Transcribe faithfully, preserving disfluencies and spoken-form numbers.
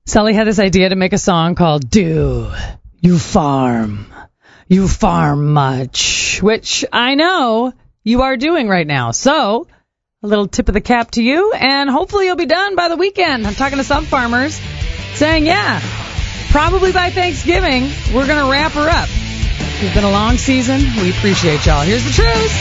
Sully had this idea to make a song called Do You Farm? You farm much? Which I know you are doing right now. So, a little tip of the cap to you, and hopefully you'll be done by the weekend. I'm talking to some farmers saying, yeah, probably by Thanksgiving, we're going to wrap her up. It's been a long season. We appreciate y'all. Here's the truth.